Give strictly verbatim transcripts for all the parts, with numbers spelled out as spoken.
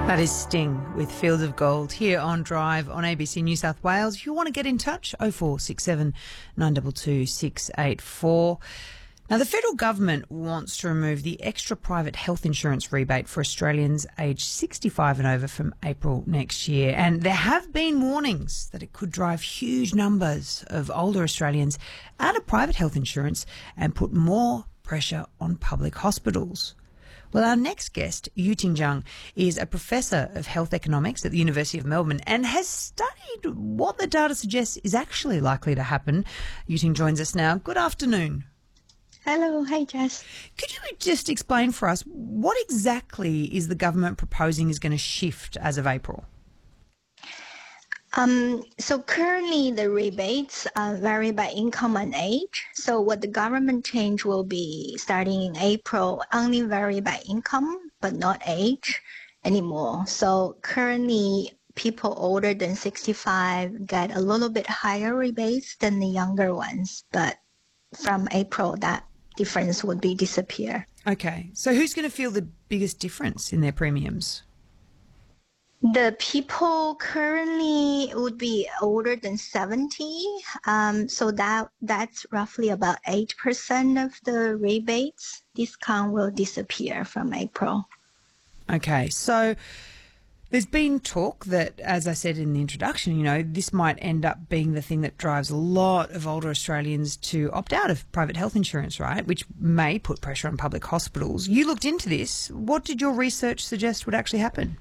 That is Sting with Fields of Gold here on Drive on A B C New South Wales. If you want to get in touch, oh four six seven, nine two two, six eight four. Now, the federal government wants to remove the extra private health insurance rebate for Australians aged sixty-five and over from April next year. And there have been warnings that it could drive huge numbers of older Australians out of private health insurance and put more pressure on public hospitals. Well, our next guest, Yuting Zhang, is a professor of health economics at the University of Melbourne and has studied what the data suggests is actually likely to happen. Yuting joins us now. Good afternoon. Hello. Hi, Jess. Could you just explain for us what exactly is the government proposing is going to shift as of April? Um, so currently the rebates uh, vary by income and age. So what the government change will be starting in April only vary by income, but not age anymore. So currently people older than sixty-five get a little bit higher rebates than the younger ones. But from April, that difference would be disappear. Okay. So who's going to feel the biggest difference in their premiums? The people currently would be older than seventy, um, so that that's roughly about eight percent of the rebates discount will disappear from April. Okay, so there's been talk that, as I said in the introduction, you know, this might end up being the thing that drives a lot of older Australians to opt out of private health insurance, right, which may put pressure on public hospitals. You looked into this. What did your research suggest would actually happen?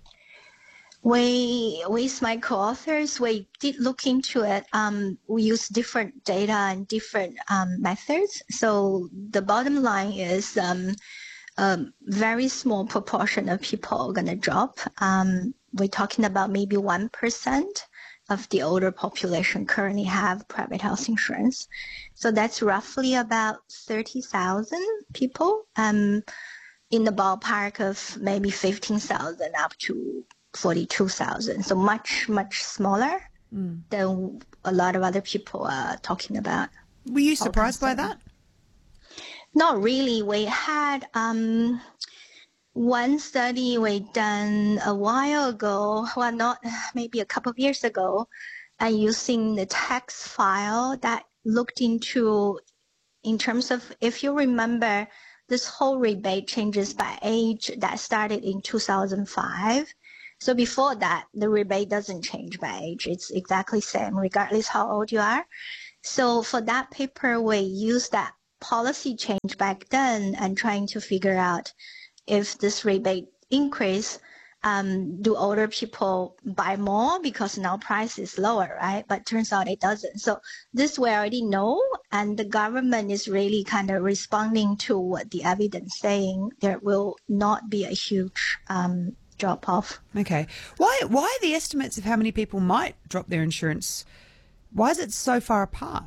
We, with my co-authors, we did look into it. Um, we use different data and different um, methods. So the bottom line is um, a very small proportion of people are going to drop. Um, we're talking about maybe one percent of the older population currently have private health insurance. So that's roughly about thirty thousand people um, in the ballpark of maybe fifteen thousand up to forty-two thousand, so much, much smaller mm. than a lot of other people are talking about. Were you surprised by that? Not really. We had um, one study we done a while ago, well, not maybe a couple of years ago, and using the text file that looked into, in terms of, if you remember, this whole rebate changes by age that started in two thousand five. So before that, the rebate doesn't change by age. It's exactly the same, regardless how old you are. So for that paper, we used that policy change back then and trying to figure out if this rebate increase, um, do older people buy more because now price is lower, right? But turns out it doesn't. So this we already know, and the government is really kind of responding to what the evidence saying there will not be a huge um, drop off. Okay. Why why are the estimates of how many people might drop their insurance, why is it so far apart?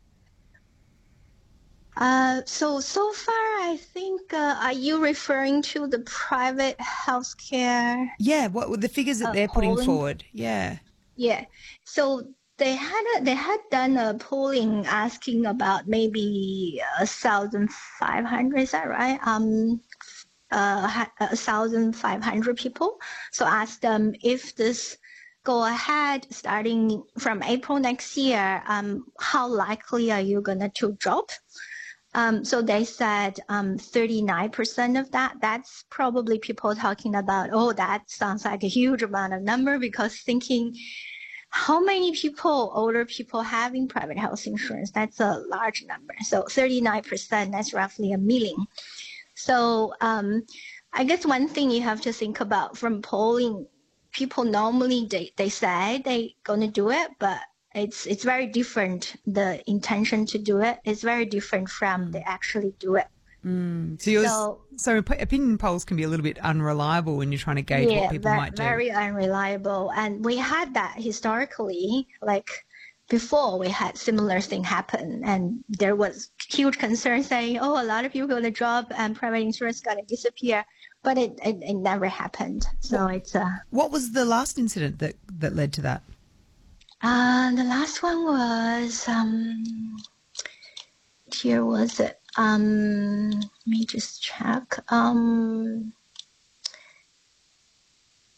Uh, so, so far, I think, uh, are you referring to the private healthcare? Yeah, what were the figures that uh, they're putting polling? forward? Yeah. Yeah. So they had a, they had done a polling asking about maybe a thousand five hundred. Is that right? Um, uh, a thousand five hundred people. So ask them if this go ahead starting from April next year, um, how likely are you gonna to drop? Um, so they said um, thirty-nine percent of that. That's probably people talking about, oh, that sounds like a huge amount of number, because thinking how many people, older people having private health insurance, that's a large number. So thirty-nine percent, that's roughly a million. So um, I guess one thing you have to think about from polling, people normally, they, they say they're going to do it, but it's it's very different. The intention to do it is very different from mm. they actually do it. Mm. So, yours, so, so opinion polls can be a little bit unreliable when you're trying to gauge yeah, what people very, might do. Very unreliable. And we had that historically, like before we had similar thing happen, and there was huge concern saying, oh, a lot of people are going to drop and private insurance is going to disappear. But it, it, it never happened. So what, it's uh, what was the last incident that, that led to that? Uh, the last one was, um, here was it, um, let me just check. Um,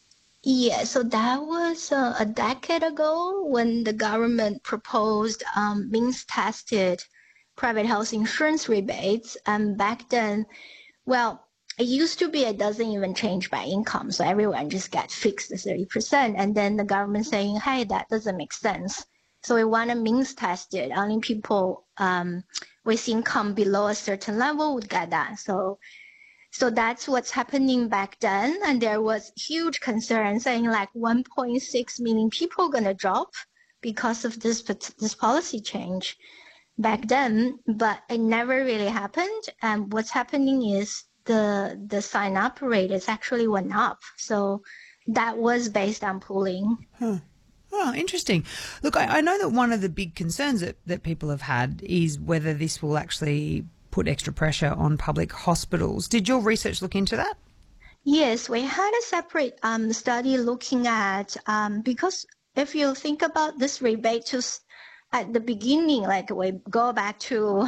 Yeah, so that was uh, a decade ago when the government proposed um, means-tested private health insurance rebates. And back then, well, it used to be it doesn't even change by income. So everyone just got fixed at thirty percent. And then the government saying, hey, that doesn't make sense. So we want to means-tested. Only people um, with income below a certain level would get that. So So that's what's happening back then. And there was huge concern saying like one point six million people going to drop because of this, this policy change back then, but it never really happened. And what's happening is the, the sign up rate is actually went up. So that was based on pooling. Huh. Oh, interesting. Look, I, I know that one of the big concerns that, that people have had is whether this will actually put extra pressure on public hospitals. Did your research look into that? Yes, we had a separate um, study looking at, um, because if you think about this rebate to at the beginning, like we go back to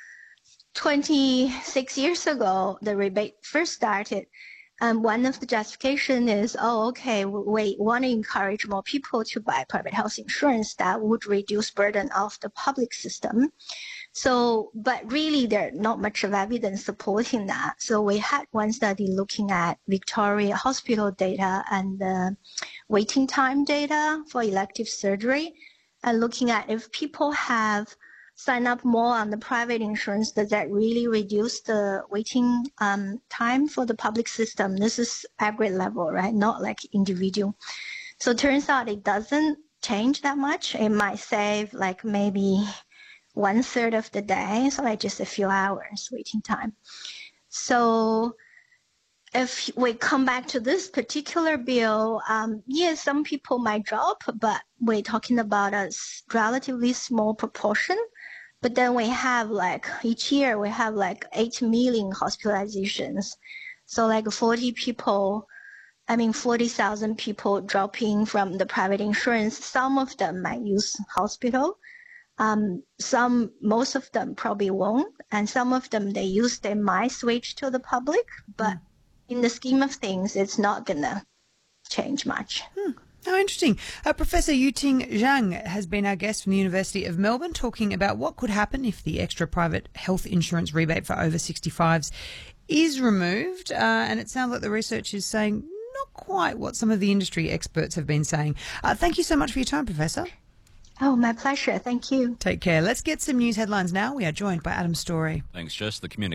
twenty-six years ago, the rebate first started. And one of the justification is, oh, okay, we want to encourage more people to buy private health insurance that would reduce burden of the public system. So, but really there's not much of evidence supporting that. So we had one study looking at Victoria hospital data and the waiting time data for elective surgery and looking at if people have signed up more on the private insurance, does that really reduce the waiting um, time for the public system? This is aggregate level, right? Not like individual. So it turns out it doesn't change that much. It might save like maybe one third of the day, so like just a few hours waiting time. So if we come back to this particular bill, um, yes, some people might drop, but we're talking about a relatively small proportion. But then we have like each year we have like eight million hospitalizations. So like forty people, I mean forty thousand people dropping from the private insurance. Some of them might use hospital. Um, some, most of them probably won't, and some of them they use, they might switch to the public, but mm. in the scheme of things, it's not gonna change much. Hmm. Oh, interesting. Uh, Professor Yuting Zhang has been our guest from the University of Melbourne talking about what could happen if the extra private health insurance rebate for over sixty-fives is removed, uh, and it sounds like the research is saying not quite what some of the industry experts have been saying. Uh, thank you so much for your time, Professor. Oh, my pleasure. Thank you. Take care. Let's get some news headlines now. We are joined by Adam Story. Thanks, Jess. The communication